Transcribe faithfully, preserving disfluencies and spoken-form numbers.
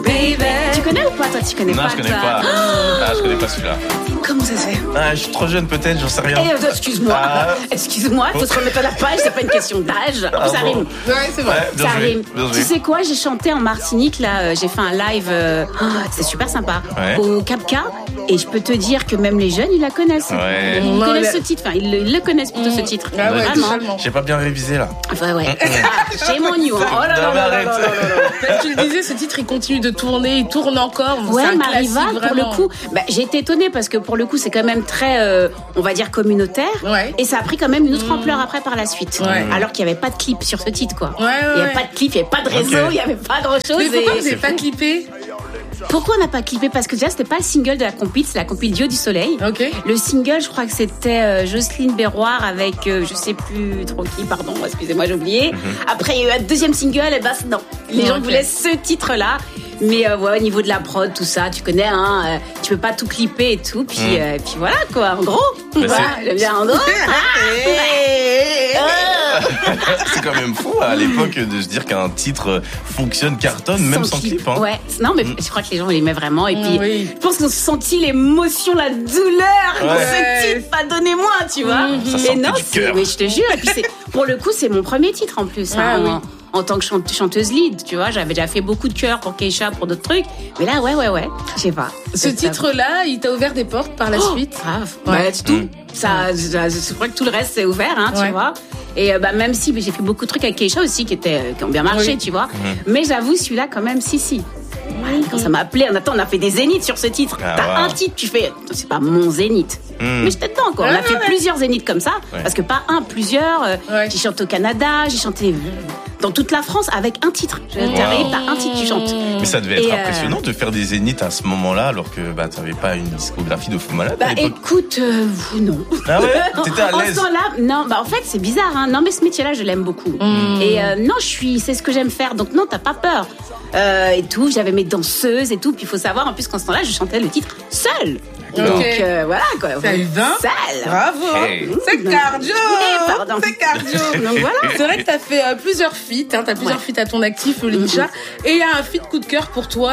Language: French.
baby. Tu connais ou pas, toi? Tu connais non, pas? Non, je connais toi. pas. Ah, je connais pas celui-là. Comment ça se fait? Ah, je suis trop jeune, peut-être, j'en sais rien. Eh, excuse-moi. Ah. Excuse-moi, il faut se remettre à la page, c'est pas une question d'âge. Ah, ça bon. rime. Ouais, c'est vrai. Ouais, bien Ça joué, rime. bien joué. Tu sais quoi, j'ai chanté en Martinique, là, euh, j'ai fait un live, euh, oh, c'est super sympa, Ouais. au Capca, et je peux te dire que même les jeunes, ils la connaissent. Ouais. Ils Non, connaissent la- ce titre, enfin, ils le, ils le connaissent plutôt ce titre. Ah ouais, Vraiment. totalement. J'ai pas bien révisé là. Ouais, ouais. Ah, shame on you, hein. Oh là là Non, mais là là arrête. là là là. Comme tu le disais, ce titre, il continue de tourner, il tourne encore. C'est Ouais, un classique, Mariva, pour le vraiment. coup, bah, j'ai été étonnée parce que pour le coup, c'est quand même très, euh, on va dire, communautaire. Ouais. Et ça a pris quand même une autre ampleur après par la suite. Ouais. Alors qu'il n'y avait pas de clip sur ce titre, quoi. Ouais, ouais, Il n'y avait ouais. pas de clip, il n'y avait pas de réseau, Ok. il n'y avait pas grand chose. Mais pourquoi vous et... n'avez pas clippé? Pourquoi on n'a pas clippé? Parce que déjà, c'était pas le single de la compil, c'est la compil Dieu du Soleil. Ok. Le single, je crois que c'était euh, Jocelyne Berroir avec, euh, je sais plus trop qui, pardon, excusez-moi, j'ai oublié. Après, il y a eu un deuxième single, et ben non. Les gens Ok. voulaient ce titre-là. Mais euh, ouais, au niveau de la prod, tout ça, tu connais, hein, euh, tu peux pas tout clipper et tout. Puis, Mm. euh, puis voilà, quoi, en gros. Bah, voilà, c'est- j'aime bien en gros. C'est quand même fou à l'époque de se dire qu'un titre fonctionne, cartonne, même sans clip. Hein. Ouais, non, mais je crois que les gens l'aimaient vraiment. Et puis, Oui. je pense qu'ils ont senti l'émotion, la douleur que Ouais. ce titre a donné moi, tu vois. Ça Et sortait non, du c'est- cœur. oui, je te jure. Et puis, c'est, pour le coup, c'est mon premier titre en plus. Ah, hein, oui. en, en tant que chante- chanteuse lead, tu vois. J'avais déjà fait beaucoup de chœurs pour Keisha, pour d'autres trucs. Mais là, ouais, ouais, ouais. Je sais pas. Ce Ça- titre-là, il t'a ouvert des portes par la Oh, suite. grave. Ouais. Ouais, c'est tout. Mm. Ça, ça- je crois que tout le reste c'est ouvert, hein, Ouais. tu vois. Et euh, bah, même si j'ai fait beaucoup de trucs avec Keisha aussi qui étaient euh, qui ont bien marché, Oui. tu vois. Mais j'avoue celui-là quand même, si si. Ouais, quand ça m'a appelé, on attend, on a fait des zéniths sur ce titre. Ah, T'as wow. un titre, tu fais, c'est pas mon zénith. Mm. Mais j'étais dedans, quoi. On Ouais, a fait ouais. plusieurs zéniths comme ça, Ouais. parce que pas un, plusieurs. euh, Ouais. J'ai chanté au Canada, j'ai chanté dans toute la France avec un titre. Je Wow. t'arrive, t'as un titre, tu chantes. Mais ça devait être Et, euh, impressionnant de faire des zéniths à ce moment-là, alors que bah, t'avais pas une discographie de fou malade à Bah l'époque. écoute, euh, non. Ah ouais, t'étais à En l'aise. ce temps-là, non, bah en fait c'est bizarre, hein. Non mais ce métier-là, je l'aime beaucoup. Et euh, non, je suis, c'est ce que j'aime faire. Donc non, t'as pas peur. Euh, et tout, j'avais mes danseuses et tout. Puis il faut savoir, en plus qu'en ce temps-là, je chantais le titre seule. Ok. Donc euh, voilà quoi. T'as eu vingt? Seule. Bravo. Hey. C'est cardio. Eh, pardon. C'est cardio. Donc voilà. C'est vrai que t'as fait euh, plusieurs feats, hein, t'as plusieurs Ouais. feats à ton actif, Lincha. Et il y a un feat coup de cœur pour toi.